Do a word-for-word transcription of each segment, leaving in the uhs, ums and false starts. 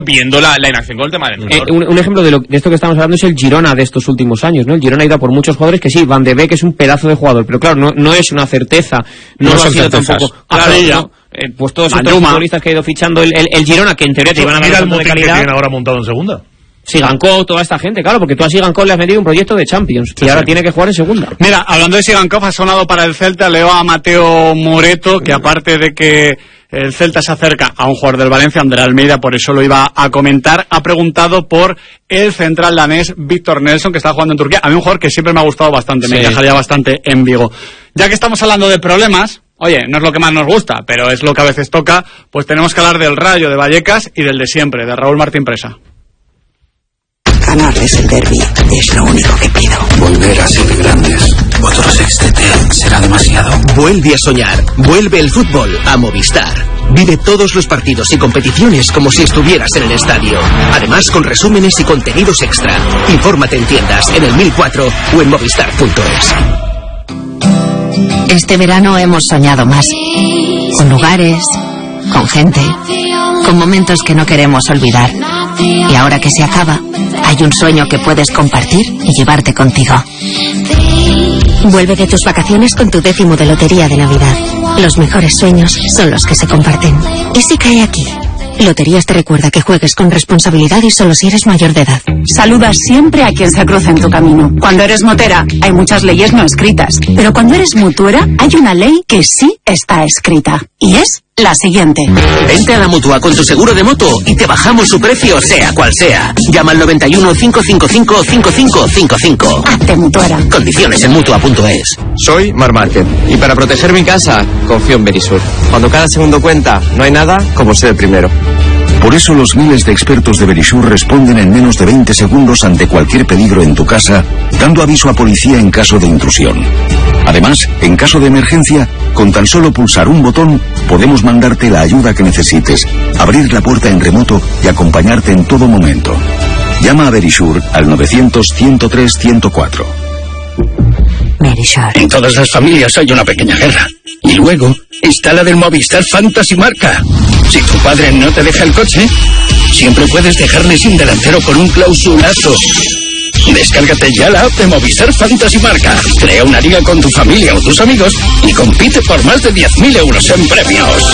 viendo la, la inacción con el tema del eh, un, un ejemplo de, lo, de esto que estamos hablando es el Girona de estos últimos años, ¿no? El Girona ha ido por muchos jugadores que sí, Van de Beek es un pedazo de jugador, pero claro, no, no es una certeza, no, no lo ha sido tampoco. Claro, no, eh, pues todos estos futbolistas que ha ido fichando el, el, el Girona, que en teoría te iban a dar un montón de calidad. Que tiene ahora montado en segunda. Sigankov, toda esta gente, claro, porque tú a Sigankov le has metido un proyecto de Champions sí, y ahora sí. tiene que jugar en segunda. Mira, hablando de Sigankov, ha sonado para el Celta, leo a Mateo Moreto, que aparte de que el Celta se acerca a un jugador del Valencia, Ander Almeida, por eso lo iba a comentar, ha preguntado por el central danés Victor Nelson, que está jugando en Turquía. A mí un jugador que siempre me ha gustado bastante, sí. me encajaría bastante en Vigo. Ya que estamos hablando de problemas, oye, no es lo que más nos gusta, pero es lo que a veces toca, pues tenemos que hablar del Rayo de Vallecas y del de siempre, de Raúl Martín Presa. Ganarles el derbi es lo único que pido. Volver a ser grandes. Otro sextete será demasiado. Vuelve a soñar. Vuelve el fútbol a Movistar. Vive todos los partidos y competiciones como si estuvieras en el estadio. Además, con resúmenes y contenidos extra. Infórmate en tiendas, en el mil cuatro o en movistar punto es. Este verano hemos soñado más. Con lugares, con gente, con momentos que no queremos olvidar. Y ahora que se acaba, hay un sueño que puedes compartir y llevarte contigo. Vuelve de tus vacaciones con tu décimo de Lotería de Navidad. Los mejores sueños son los que se comparten. ¿Y si cae aquí? Loterías te recuerda que juegues con responsabilidad y solo si eres mayor de edad. Saluda siempre a quien se cruza en tu camino. Cuando eres motera, hay muchas leyes no escritas. Pero cuando eres mutuera, hay una ley que sí está escrita. Y es la siguiente. Vente a la Mutua con tu seguro de moto y te bajamos su precio, sea cual sea. Llama al noventa y uno, cinco cinco cinco, cinco cinco cinco cinco. Hazte mutuera. Condiciones en mutua punto es. Soy Mar Márquez y para proteger mi casa confío en Verisur. Cuando cada segundo cuenta, no hay nada como ser el primero. Por eso los miles de expertos de Verisur responden en menos de veinte segundos ante cualquier peligro en tu casa, dando aviso a policía en caso de intrusión. Además, en caso de emergencia, con tan solo pulsar un botón, podemos mandarte la ayuda que necesites, abrir la puerta en remoto y acompañarte en todo momento. Llama a Verisur al novecientos, ciento tres, ciento cuatro. Verisur. En todas las familias hay una pequeña guerra. Y luego está la del Movistar Fantasy Marca. Si tu padre no te deja el coche, siempre puedes dejarle sin delantero por un clausulazo. Descárgate ya la app de Movistar Fantasy Marca. Crea una liga con tu familia o tus amigos y compite por más de diez mil euros en premios.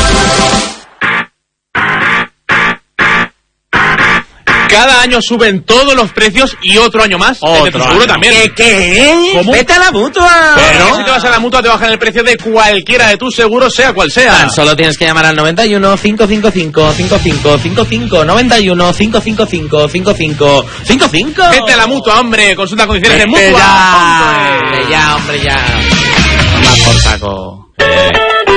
Cada año suben todos los precios y otro año más. Otro tu seguro año. también. ¿Qué? ¿Qué? ¿Cómo? ¡Vete a la Mutua! Pero si te vas a la Mutua te bajan el precio de cualquiera de tus seguros, sea cual sea. Tan solo tienes que llamar al noventa y uno, cinco cinco cinco, cinco cinco cinco cinco, noventa y uno, cinco cinco cinco, cinco cinco cinco cinco. Vete a la Mutua, hombre. Consulta condiciones Vete de Mutua. ya. Vete ya, hombre, ya. Más por saco. Eh.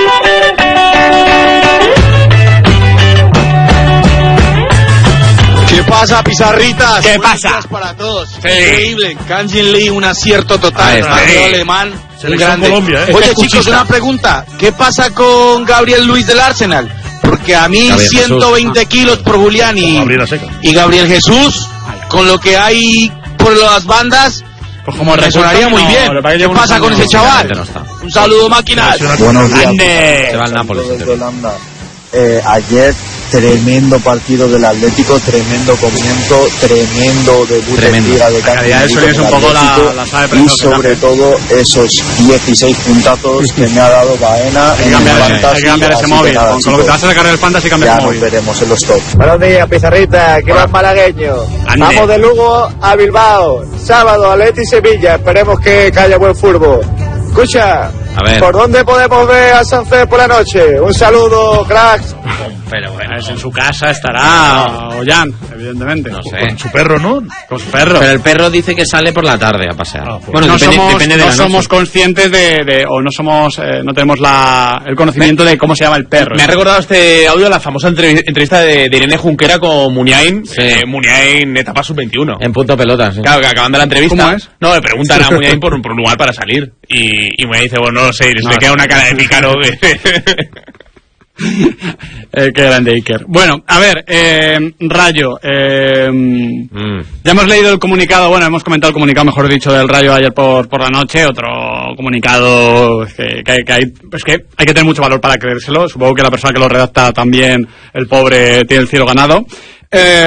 ¿Qué pasa, pizarritas? ¿Qué pasa? Para todos. Sí. Increíble. Kanjin Lee, un acierto total. Ahí está. Radio alemán. Selección Colombia, ¿eh? Oye, chicos, una pregunta. ¿Qué pasa con Gabriel Luis del Arsenal? Porque a mí Gabriel ciento veinte Jesús. kilos por Julián y, Gabriela Seca. y Gabriel Jesús, con lo que hay por las bandas, Pues como resonaría muy no, bien. lo que ¿Qué pasa con ese chaval? No está. Un saludo, máquinas. Buenos días. Ande. Se va al Nápoles. Desde Holanda. Eh, ayer tremendo partido del Atlético, tremendo comienzo, tremendo debut Tremendo. en Liga de La calidad de Kanjin eso Lee es con un el poco la- Atlético, la sabe y preciosa, sobre ¿no? todo esos dieciséis puntazos que me ha dado Baena Hay que en el cambiar, ese- Fantasy, hay que cambiar ese así móvil. que nada, Con, con lo que te chicos, vas a sacar el fantasy, cambia ya el nos móvil. veremos en los top. Buenos días, Pizarrita, que más malagueño. Ande. Vamos de Lugo a Bilbao. Sábado, Atleti y Sevilla. Esperemos que haya buen fútbol. Escucha, A ver. ¿por dónde podemos ver a Sánchez por la noche? Un saludo, cracks. Pero bueno. Es en su casa estará Ollán, evidentemente. No sé. Con su perro, ¿no? Con su perro. Pero el perro dice que sale por la tarde a pasear. Ah, pues. Bueno, no depende, somos, depende de no la noche. somos conscientes de, de o no somos, eh, no tenemos la, el conocimiento de cómo se llama el perro. Me ha recordado este audio la famosa entrev- entrevista de, de Irene Junquera con Muniain. Sí. Eh, Muniain, etapa sub veintiuno. En punto pelota, sí. Claro, que acabando la entrevista. ¿Cómo es? No, le preguntan a Muniain por, un- por un lugar para salir. Y, y Muniain dice, bueno, no lo sé. Y se No, le queda no. una cara de pícaro. Eh, qué grande Iker. Bueno, a ver, eh, Rayo. Eh, Mm. Ya hemos leído el comunicado, bueno, hemos comentado el comunicado, mejor dicho, del Rayo ayer por, por la noche. Otro comunicado que, que, que hay, pues que hay que tener mucho valor para creérselo. Supongo que la persona que lo redacta también, el pobre, tiene el cielo ganado. Eh,